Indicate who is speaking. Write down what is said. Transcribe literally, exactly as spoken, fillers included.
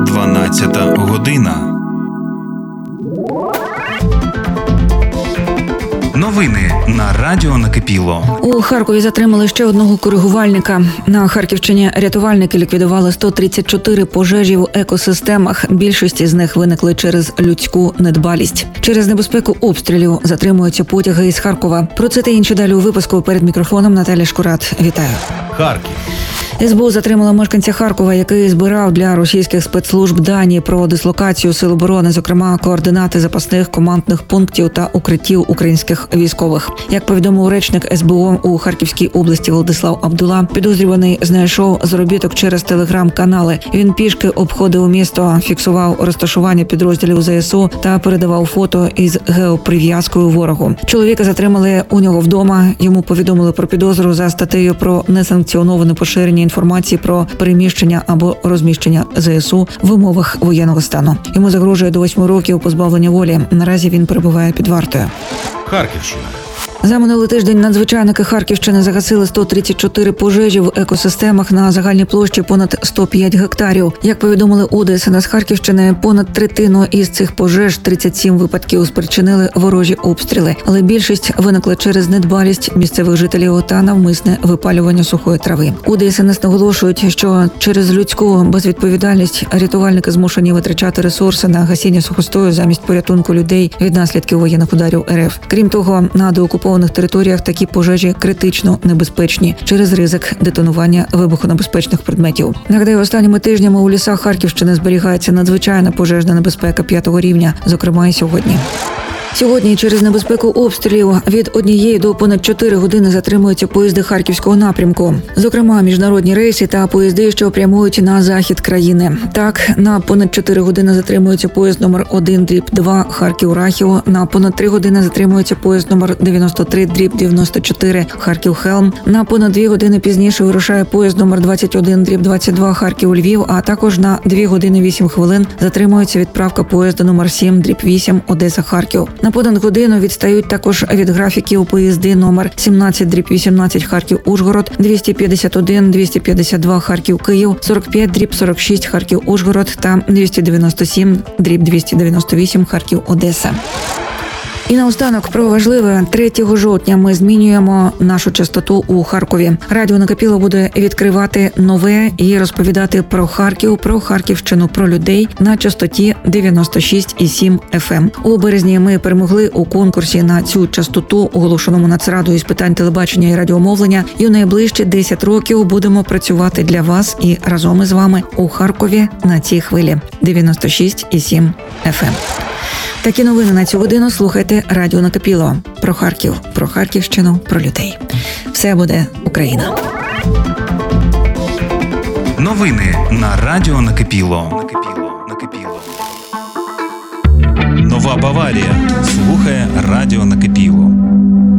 Speaker 1: дванадцята година. Новини на радіо Накипіло.
Speaker 2: У Харкові затримали ще одного коригувальника. На Харківщині рятувальники ліквідували сто тридцять чотири пожежі в екосистемах. Більшість з них виникли через людську недбалість. Через небезпеку обстрілів затримуються потяги із Харкова. Про це та інші далі у випуску. Перед мікрофоном Наталя Шкурат. Вітаю.
Speaker 1: Харків.
Speaker 2: ес бе у затримала мешканця Харкова, який збирав для російських спецслужб дані про дислокацію сил оборони, зокрема координати запасних командних пунктів та укриттів українських військових. Як повідомив речник ес бе о у Харківській області Владислав Абдула, підозрюваний знайшов заробіток через телеграм-канали. Він пішки обходив місто, фіксував розташування підрозділів зе ес о та передавав фото із геоприв'язкою ворогу. Чоловіка затримали у нього вдома. Йому повідомили про підозру за статтею про несанкціоноване поширення інформації про переміщення або розміщення зе ес у в умовах воєнного стану. Йому загрожує до восьми років позбавлення волі. Наразі він перебуває під вартою.
Speaker 1: Харківщина.
Speaker 2: За минулий тиждень надзвичайники Харківщини загасили сто тридцять чотири пожежі в екосистемах на загальній площі понад сто п'ять гектарів. Як повідомили у де ес ен ес Харківщини, понад третину із цих пожеж, тридцять сім випадків, спричинили ворожі обстріли. Але більшість виникла через недбалість місцевих жителів та навмисне випалювання сухої трави. У де ес ен ес наголошують, що через людську безвідповідальність рятувальники змушені витрачати ресурси на гасіння сухостою замість порятунку людей від наслідків воєнних ударів ер еф. Крім того, на деокупованих на територіях такі пожежі критично небезпечні через ризик детонування вибухонебезпечних предметів. Нагадаю, останніми тижнями у лісах Харківщини зберігається надзвичайна пожежна небезпека п'ятого рівня, зокрема і сьогодні. Сьогодні через небезпеку обстрілів від однієї до понад чотири години затримуються поїзди харківського напрямку. Зокрема, міжнародні рейси та поїзди, що прямують на захід країни. Так, на понад чотири години затримується поїзд номер один дріб два Харків-Рахів, на понад три години затримується поїзд номер дев'яносто три дріб дев'яносто чотири Харків-Хелм, на понад дві години пізніше вирушає поїзд номер двадцять один дріб двадцять два Харків-Львів, а також на дві години вісім хвилин затримується відправка поїзда номер сім дріб вісім Одеса-Харків. На понад годину відстають також від графіків поїзди номер сімнадцять дріб вісімнадцять Харків-Ужгород, двісті п'ятдесят один двісті п'ятдесят два Харків-Київ, сорок п'ять дріб сорок шість Харків-Ужгород та двісті дев'яносто сім дріб двісті дев'яносто вісім Харків-Одеса. І наостанок про важливе. третього жовтня ми змінюємо нашу частоту у Харкові. Радіо Накипіло буде відкривати нове і розповідати про Харків, про Харківщину, про людей на частоті дев'яносто шість і сім еф ем. У березні ми перемогли у конкурсі на цю частоту, оголошеному Нацрадою з питань телебачення і радіомовлення. І у найближчі десять років будемо працювати для вас і разом із вами у Харкові на цій хвилі дев'яносто шість і сім еф ем. Такі новини на цю годину слухайте Радіо Накипіло. Про Харків, про Харківщину, про людей. Все буде Україна.
Speaker 1: Новини на радіо Накипіло. Нова Баварія. Слухає Радіо Накипіло.